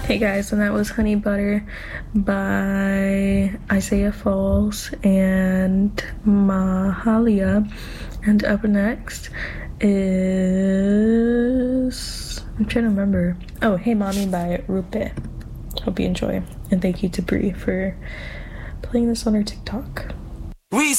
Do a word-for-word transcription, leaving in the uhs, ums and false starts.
Hey guys, and that was Honey Butter by Isaiah Falls and Mahalia. And up next is, I'm trying to remember. Oh, Hey Mommy by Rupe. Hope you enjoy. And thank you to Brie for playing this on her TikTok. We